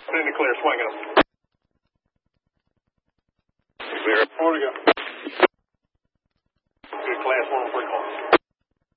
In the clear, swinging them. Clear. More to go.